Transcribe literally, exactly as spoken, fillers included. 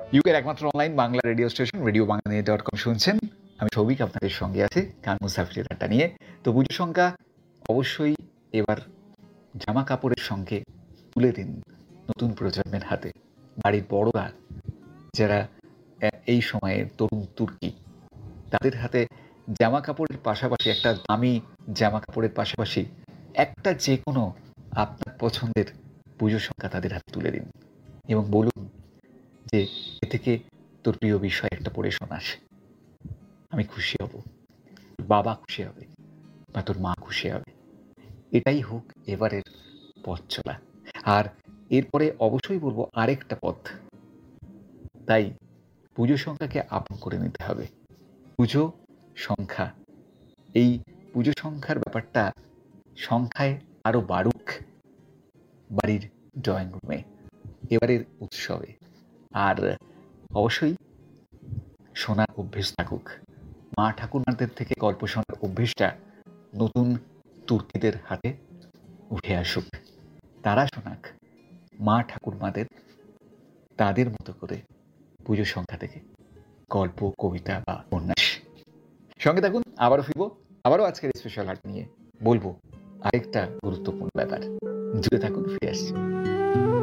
ইউকের একমাত্র online Bangla radio station radio Bangla dot com শুনছেন। আমি সৌভিক আপনাদের সঙ্গে আছি গান মুসাফিরের আড্ডা নিয়ে। তো পুজো সংখ্যা অবশ্যই এবার জামা কাপড়ের সঙ্গে তুলে দিন নতুন প্রজন্মের হাতে। বাড়ির বড়রা যারা এই সময়ের তরুণ তুর্কি, তাদের হাতে জামা কাপড়ের পাশাপাশি একটা দামি জামা কাপড়ের পাশাপাশি একটা যে কোনো আপনার পছন্দের পুজো সংখ্যা তাদের হাতে তুলে দিন এবং বলুন যে এ থেকে তোর প্রিয় বিষয় একটা পড়ে শোনাস, আমি খুশি হব, বাবা খুশি হবে বা তোর মা খুশি হবে। এটাই হোক এবারের পথ চলা। আর এরপরে অবশ্যই বলবো আরেকটা পথ, তাই পুজো সংখ্যাকে আপন করে নিতে হবে। পুজো সংখ্যা, এই পুজো সংখ্যার ব্যাপারটা সংখ্যায় আরো বাড়ুক বাড়ির ড্রয়িং রুমে এবারের উৎসবে। আর অবশ্যই শোনার অভ্যেস থাকুক, মা ঠাকুরমাদের থেকে গল্প শোনার অভ্যেসটা নতুন তুর্কিদের হাতে উঠে আসুক। তারা শোনাক মা ঠাকুরমাদের তাদের মতো করে পুজো সংখ্যা থেকে গল্প, কবিতা বা উপন্যাস। সঙ্গে থাকুন, আবারও ফিরবো, আবারও আজকের স্পেশাল আর্ট নিয়ে বলবো আরেকটা গুরুত্বপূর্ণ ব্যাপার। জুড়ে থাকুন, ফিরে আসছি।